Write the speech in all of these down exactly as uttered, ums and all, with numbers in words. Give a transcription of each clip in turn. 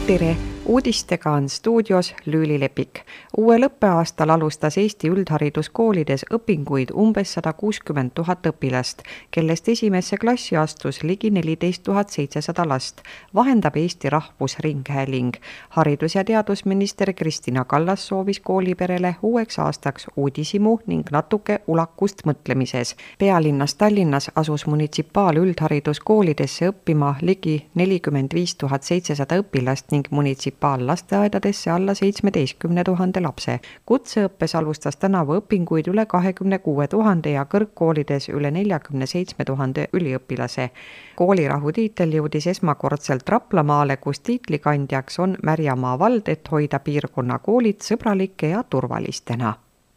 Tere! Uudistega on stuudios Lüüli Lepik. Uuel õppeaastal alustas Eesti üldhariduskoolides õpinguid umbes sada kuuskümmend tuhat õpilast, kellest esimesse klassi astus ligi neliteist tuhat seitsesada last, vahendab Eesti Rahvusringhääling. Haridus- ja teadusminister Kristina Kallas soovis kooliperele uueks aastaks uudisimu ning natuke ulakust mõtlemises. Pealinnas Tallinnas asus munitsipaalüldhariduskoolidesse õppima ligi nelikümmend viis tuhat seitsesada õpilast ning munitsipaalüldhariduskoolidesse lasteaedadesse alla seitsmeteistkümne tuhande lapse. Kutseõppes alustas tänavu õpinguid üle kahekümne kuue tuhande ja kõrgkoolides üle neljakümne seitsme tuhande üliõpilase. Koolirahu tiitel jõudis esmakordselt Raplamaale, kus tiitlikandjaks on Märjamaa vald, et hoida piirkonna koolid sõbralike ja turvalistena.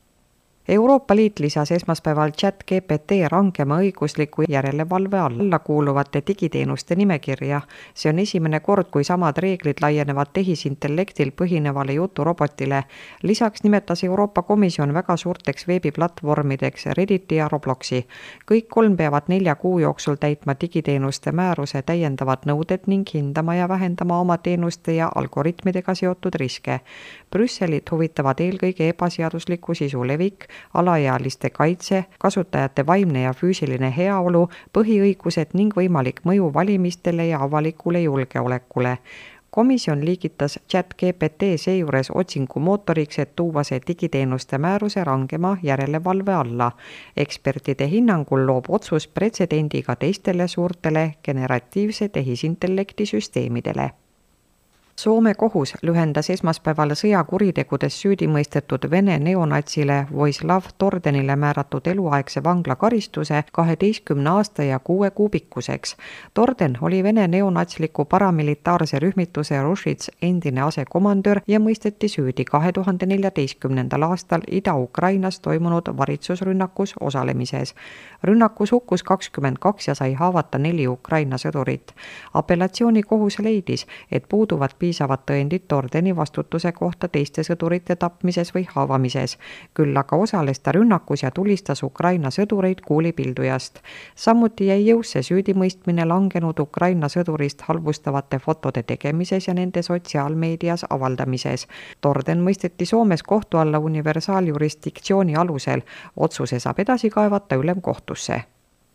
Euroopa Liit lisas esmaspäeval ChatGPT rangema õigusliku järelevalve alla kuuluvate digiteenuste nimekirja. See on esimene kord, kui samad reeglid laienevad tehisintellektil põhinevale juturobotile. Lisaks nimetas Euroopa Komisjon väga suurteks veebiplatvormideks Redditi ja Robloxi. Kõik kolm peavad nelja kuu jooksul täitma digiteenuste määruse täiendavad nõuded ning hindama ja vähendama oma teenuste ja algoritmidega seotud riske. Brüsselit huvitavad eelkõige ebaseadusliku sisu levik, alaealiste kaitse, kasutajate vaimne ja füüsiline heaolu, põhiõigused ning võimalik mõju valimistele ja avalikule julgeolekule. Komisjon liigitas ChatGPT seejuures otsingumootoriks, et tuua see digiteenuste määruse rangema järelevalve alla. Ekspertide hinnangul loob otsus pretsedendiga teistele suurtele generatiivse tehisintellekti süsteemidele. Soome kohus lühendas esmaspäeval sõjakuritegudes süüdimõistetud Vene neonatsile Vojislav Tordenile määratud eluaegse vanglakaristuse kaheteistkümne aasta ja kuue kuu pikkuseks. Torden oli Vene neonatsliku paramilitaarse rühmituse Rushits endine asekomandör ja mõisteti süüdi kahe tuhande neljateistkümnendal aastal Ida-Ukrainas toimunud varitsusrünnakus osalemises. Rünnakus hukkus kakskümmend kaks ja sai haavata neli Ukraina sõdurit. Apellatsioonikohus leidis, et puuduvad piisavad tõendid Tordeni vastutuse kohta teiste sõdurite tapmises või haavamises. Küll aga osales ta rünnakus ja tulistas Ukraina sõdureid kuulipildujast. Samuti jäi jõusse süüdimõistmine langenud Ukraina sõdurist halvustavate fotode tegemises ja nende sotsiaalmeedias avaldamises. Torden mõisteti Soomes kohtu alla universaaljurisdiktsiooni alusel. Otsuse saab edasi kaevata ülemkohtusse.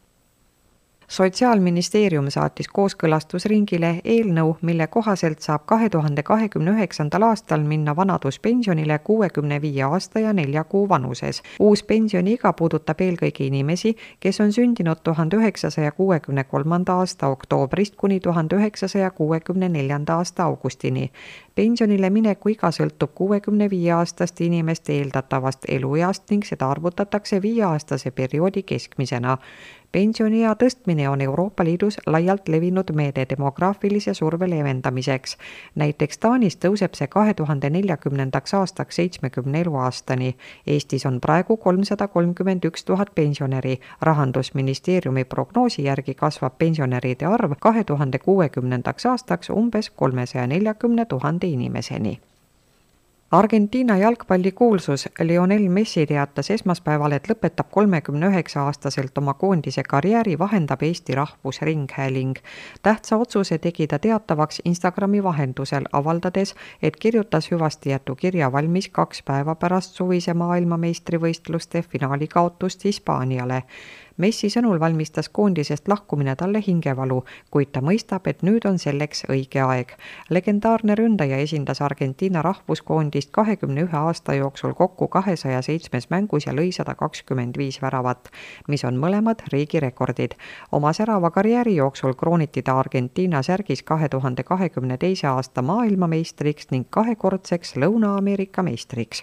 Sotsiaalministeerium saatis kooskõlastusringile eelnõu, mille kohaselt saab kahe tuhande kahekümne üheksandal aastal minna vanaduspensionile kuuekümne viie aasta ja nelja kuu vanuses. Uus pensioniiga puudutab eelkõige inimesi, kes on sündinud tuhande üheksasaja kuuekümne kolmanda aasta oktoobrist kuni tuhande üheksasaja kuuekümne neljanda aasta augustini. Pensionile mineku iga sõltub kuuekümne viie aastast inimeste eeldatavast elueast ning seda arvutatakse viieaastase perioodi keskmisena. Pensioniea tõstmine on Euroopa Liidus laialt levinud meede demograafilise surve leevendamiseks. Näiteks Taanis tõuseb see kahe tuhande neljakümnendaks aastaks seitsmekümne eluaastani. Eestis on praegu kolmsada kolmkümmend üks tuhat pensionäri. Rahandusministeeriumi prognoosi järgi kasvab pensionäride arv kahe tuhande kuuekümnendaks aastaks umbes kolmesaja neljakümne tuhande inimeseni. Argentiina jalgpallikuulsus Lionel Messi teatas esmaspäeval, et lõpetab kolmekümne üheksa aastaselt oma koondise karjääri, vahendab Eesti Rahvusringhääling. Tähtsa otsuse tegi ta teatavaks Instagrami vahendusel, avaldades, et kirjutas hüvasti jätu kirja valmis kaks päeva pärast suvise maailmameistrivõistluste finaali kaotust Hispaaniale. Messi sõnul valmistas koondisest lahkumine talle hingevalu, kuid ta mõistab, et nüüd on selleks õige aeg. Legendaarne ründaja esindas Argentiina rahvuskoondist kahekümne ühe aasta jooksul kokku kahesaja seitsmes mängus ja lõi sada kakskümmend viis väravat, mis on mõlemad riigirekordid. Oma särava karjääri jooksul krooniti ta Argentiina särgis kahe tuhande kahekümne teise aasta maailmameistriks ning kahekordseks Lõuna-Ameerika meistriks.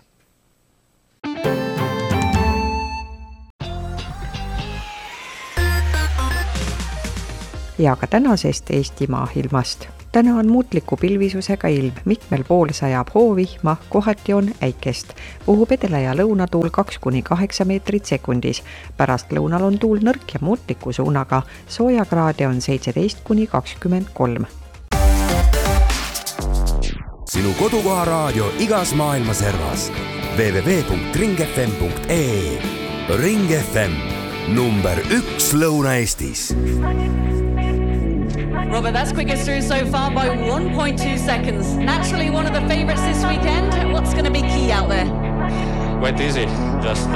Ja ka tänasest Eestimaa ilmast. Täna on muutliku pilvisusega ilm, mitmel pool sajab hoovihma, kohati on äikest. Puhub edela ja lõunatuul kaks kuni kaheksa meetrit sekundis. Pärast lõunal on tuul nõrk ja muutliku suunaga. Soojakraade on seitseteist kuni kakskümmend kolm. Sinu kodukoha raadio igas maailma servas. w w w punkt ring f m punkt e e Ring F M, number üks Lõuna-Eestis. Robert, that's quickest through so far by one point two seconds. Naturally one of the favourites this weekend. What's going to be key out there? Quite easy. Just